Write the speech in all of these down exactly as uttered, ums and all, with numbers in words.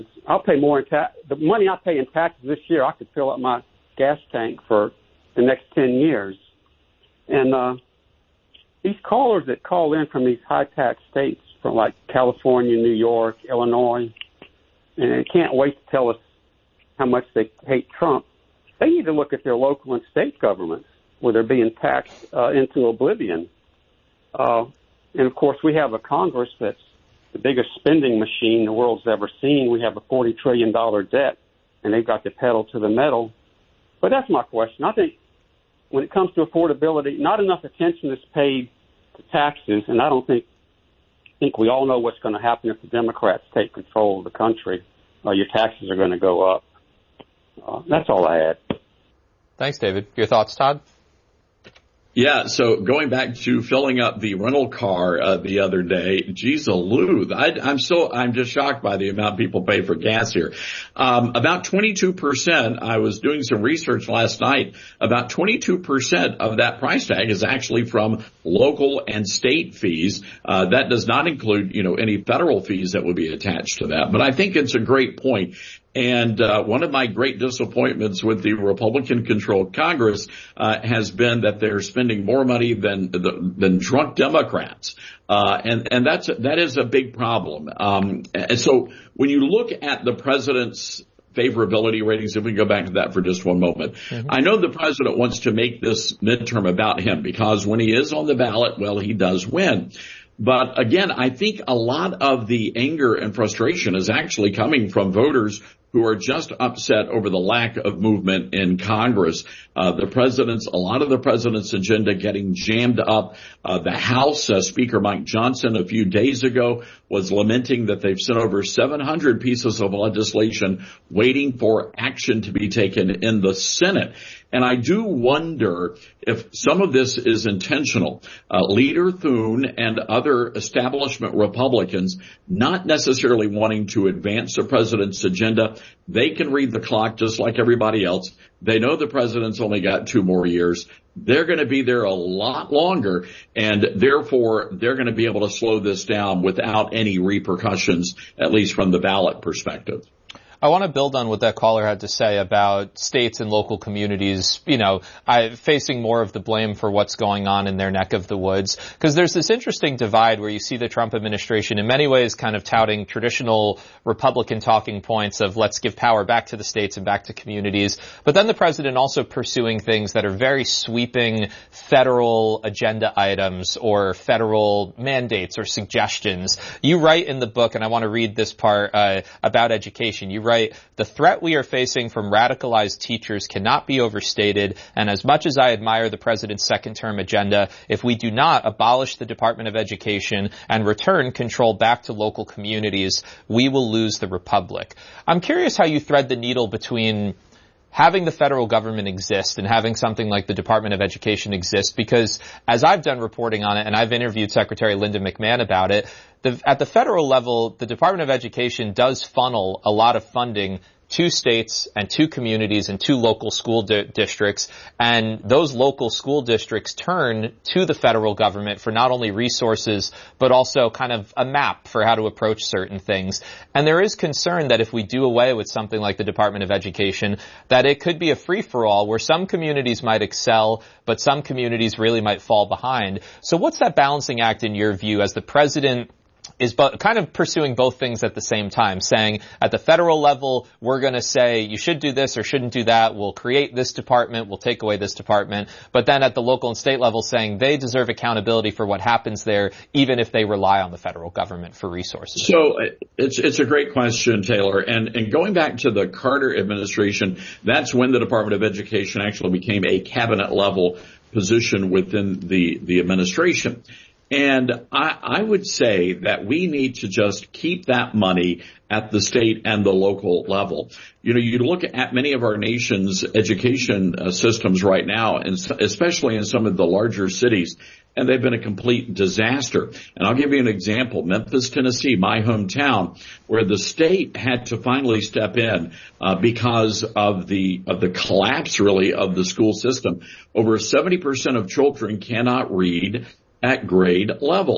I'll pay more in tax. The money I pay in taxes this year, I could fill up my gas tank for the next ten years. And uh, these callers that call in from these high tax states, from like California, New York, Illinois, and they can't wait to tell us how much they hate Trump. They need to look at their local and state governments where they're being taxed uh, into oblivion. Uh, and, of course, we have a Congress that's the biggest spending machine the world's ever seen. We have a forty trillion dollars debt, and they've got the pedal to the metal. But that's my question. I think when it comes to affordability, not enough attention is paid to taxes, and I don't think I think we all know what's going to happen if the Democrats take control of the country. Uh, your taxes are going to go up. Uh, that's all I had. Thanks, David. Your thoughts, Todd? Yeah, so going back to filling up the rental car uh, the other day, geez, Luth, I, I'm so I'm just shocked by the amount people pay for gas here. Um, about twenty-two percent. I was doing some research last night. About twenty-two percent of that price tag is actually from local and state fees. Uh, that does not include, you know, any federal fees that would be attached to that. But I think it's a great point. And uh, one of my great disappointments with the Republican-controlled Congress uh, has been that they're spending more money than than drunk Democrats, uh, and and that's that is a big problem. Um, and so when you look at the president's favorability ratings, if we can go back to that for just one moment, mm-hmm. I know the president wants to make this midterm about him because when he is on the ballot, well, he does win. But again, I think a lot of the anger and frustration is actually coming from voters who are just upset over the lack of movement in Congress. Uh, the president's, a lot of the president's agenda getting jammed up. Uh, the House, uh, Speaker Mike Johnson a few days ago was lamenting that they've sent over seven hundred pieces of legislation waiting for action to be taken in the Senate. And I do wonder if some of this is intentional. Uh, Leader Thune and other establishment Republicans not necessarily wanting to advance the president's agenda. They can read the clock just like everybody else. They know the president's only got two more years. They're going to be there a lot longer, and therefore they're going to be able to slow this down without any repercussions, at least from the ballot perspective. I want to build on what that caller had to say about states and local communities, you know, I, facing more of the blame for what's going on in their neck of the woods. Because there's this interesting divide where you see the Trump administration in many ways kind of touting traditional Republican talking points of let's give power back to the states and back to communities. But then the president also pursuing things that are very sweeping federal agenda items or federal mandates or suggestions. You write in the book, and I want to read this part uh, about education, you write, Right. The threat we are facing from radicalized teachers cannot be overstated, and as much as I admire the president's second-term agenda, if we do not abolish the Department of Education and return control back to local communities, we will lose the republic. I'm curious how you thread the needle between having the federal government exist and having something like the Department of Education exist, because as I've done reporting on it, and I've interviewed Secretary Linda McMahon about it, the, at the federal level, the Department of Education does funnel a lot of funding to states and to communities and to local school di- districts. And those local school districts turn to the federal government for not only resources, but also kind of a map for how to approach certain things. And there is concern that if we do away with something like the Department of Education, that it could be a free-for-all where some communities might excel, but some communities really might fall behind. So what's that balancing act in your view as the president is but kind of pursuing both things at the same time, saying at the federal level, we're going to say you should do this or shouldn't do that. We'll create this department. We'll take away this department. But then at the local and state level saying they deserve accountability for what happens there, even if they rely on the federal government for resources. So it's, it's a great question, Taylor. And, and going back to the Carter administration, that's when the Department of Education actually became a cabinet level position within the, the administration. And I, I would say that we need to just keep that money at the state and the local level. You know, you look at many of our nation's education uh, systems right now, and especially in some of the larger cities, and they've been a complete disaster. And I'll give you an example. Memphis, Tennessee, my hometown, where the state had to finally step in uh, because of the of the collapse, really, of the school system. Over seventy percent of children cannot read at grade level.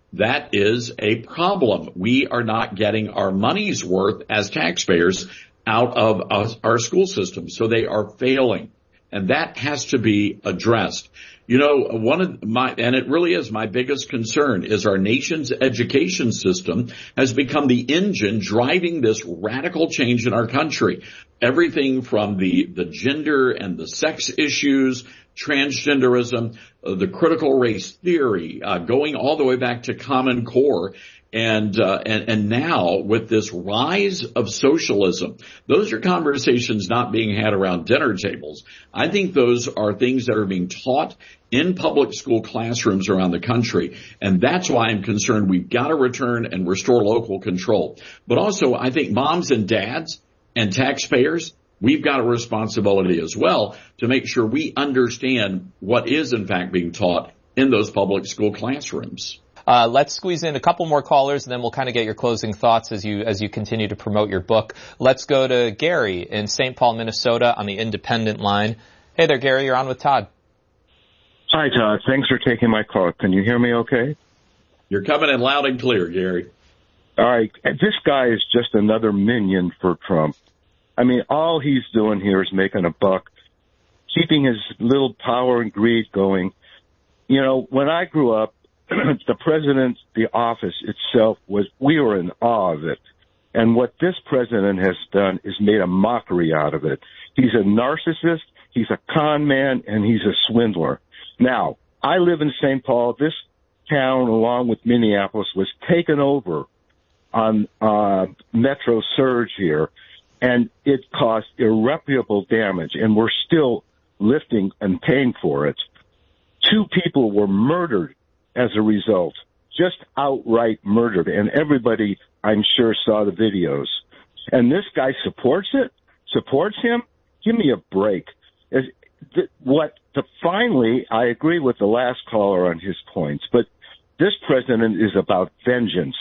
that is a problem. We are not getting our money's worth as taxpayers out of us, our school system. So they are failing. And that has to be addressed. You know, one of my, and it really is my biggest concern, is our nation's education system has become the engine driving this radical change in our country. Everything from the, the gender and the sex issues, transgenderism, uh, the critical race theory, uh, going all the way back to Common Core. And, uh, and, and now with this rise of socialism, those are conversations not being had around dinner tables. I think those are things that are being taught in public school classrooms around the country. And that's why I'm concerned we've got to return and restore local control. But also, I think moms and dads and taxpayers, we've got a responsibility as well to make sure we understand what is in fact being taught in those public school classrooms. Uh, let's squeeze in a couple more callers, and then we'll kind of get your closing thoughts as you as you continue to promote your book. Let's go to Gary in Saint Paul, Minnesota, on the Independent line. Hey there, Gary. You're on with Todd. Hi, Todd. Thanks for taking my call. Can you hear me okay? You're coming in loud and clear, Gary. All right. This guy is just another minion for Trump. I mean, all he's doing here is making a buck, keeping his little power and greed going. You know, when I grew up, the president, the office itself was, we were in awe of it. And what this president has done is made a mockery out of it. He's a narcissist, he's a con man, and he's a swindler. Now, I live in Saint Paul. This town, along with Minneapolis, was taken over on uh Metro Surge here, and it caused irreparable damage, and we're still lifting and paying for it. Two people were murdered as a result, just outright murdered. And everybody, I'm sure, saw the videos. And this guy supports it, supports him. Give me a break. As, th- what the, finally, I agree with the last caller on his points, but this president is about vengeance.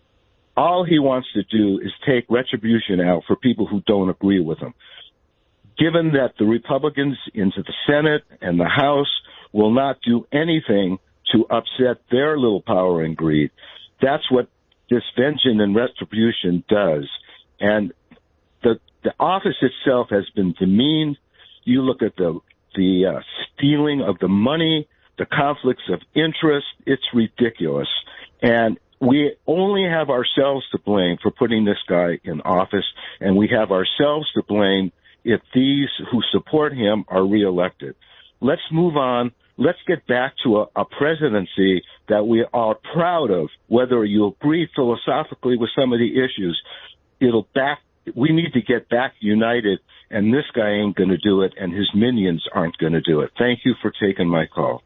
All he wants to do is take retribution out for people who don't agree with him. Given that the Republicans into the Senate and the House will not do anything to upset their little power and greed. That's what this vengeance and retribution does. And the the office itself has been demeaned. You look at the the uh, stealing of the money, the conflicts of interest. It's ridiculous. And we only have ourselves to blame for putting this guy in office, and we have ourselves to blame if these who support him are reelected. Let's move on. Let's get back to a, a presidency that we are proud of, whether you agree philosophically with some of the issues. It'll back, we need to get back united, and this guy ain't going to do it, and his minions aren't going to do it. Thank you for taking my call.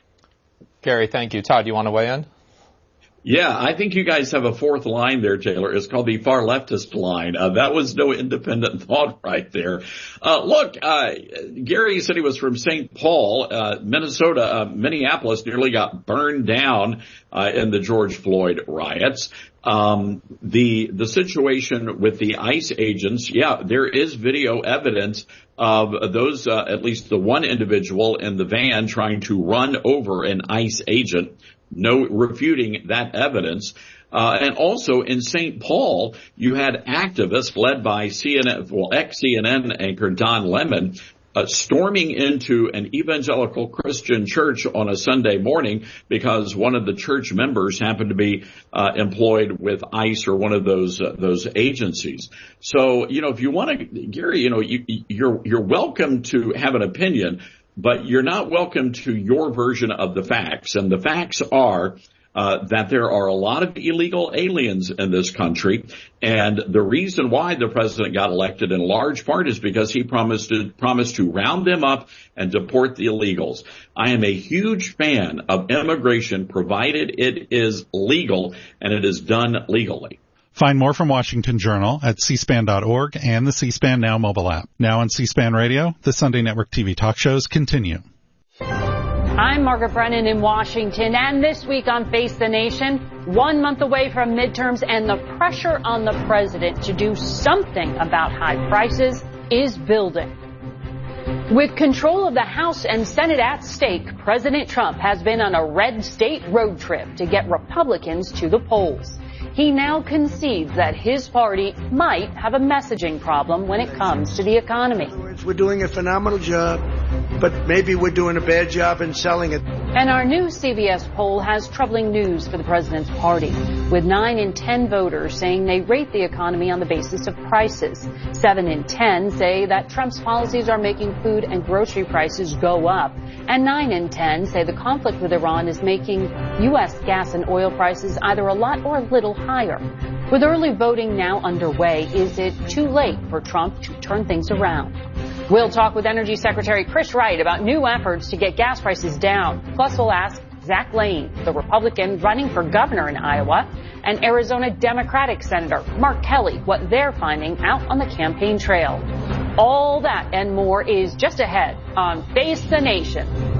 Gary, thank you. Todd, do you want to weigh in? Yeah, I think you guys have a fourth line there, Taylor. It's called the far leftist line. Uh, that was no independent thought right there. Uh, look, uh, Gary said he was from Saint Paul, uh, Minnesota. Uh, Minneapolis nearly got burned down, uh, in the George Floyd riots. Um, the, the situation with the ICE agents, yeah, there is video evidence of those, uh, at least the one individual in the van trying to run over an ICE agent. No refuting that evidence. Uh, and also in Saint Paul, you had activists led by C N N, well, ex-C N N anchor Don Lemon, uh, storming into an evangelical Christian church on a Sunday morning because one of the church members happened to be uh, employed with ICE or one of those uh, those agencies. So, you know, if you want to, Gary, you know, you, you're you're welcome to have an opinion, but you're not welcome to your version of the facts. And the facts are uh, that there are a lot of illegal aliens in this country. And the reason why the president got elected in large part is because he promised to, promised to round them up and deport the illegals. I am a huge fan of immigration, provided it is legal and it is done legally. Find more from Washington Journal at c span dot org and the C-SPAN Now mobile app. Now on C-SPAN Radio, the Sunday Network T V talk shows continue. I'm Margaret Brennan in Washington, and this week on Face the Nation, one month away from midterms and the pressure on the president to do something about high prices is building. With control of the House and Senate at stake, President Trump has been on a red state road trip to get Republicans to the polls. He now concedes that his party might have a messaging problem when it comes to the economy. We're doing a phenomenal job, but maybe we're doing a bad job in selling it. And our new C B S poll has troubling news for the president's party, with nine in ten voters saying they rate the economy on the basis of prices. Seven in ten say that Trump's policies are making food and grocery prices go up. And nine in ten say the conflict with Iran is making U S gas and oil prices either a lot or a little higher. With early voting now underway, is it too late for Trump to turn things around? We'll talk with Energy Secretary Chris Wright about new efforts to get gas prices down. Plus, we'll ask Zach Lane, the Republican running for governor in Iowa, and Arizona Democratic Senator Mark Kelly, what they're finding out on the campaign trail. All that and more is just ahead on Face the Nation.